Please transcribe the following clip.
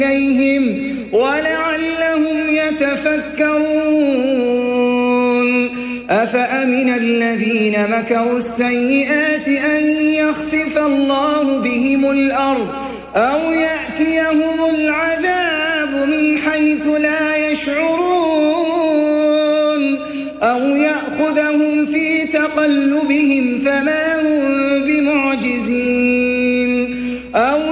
إليهم ولعلهم يتفكرون أفأمن الذين مكروا السيئات أن يخسف الله بهم الأرض أو يأتيهم العذاب من حيث لا يشعرون أو يأخذهم في تقلبهم فما هم بمعجزين أو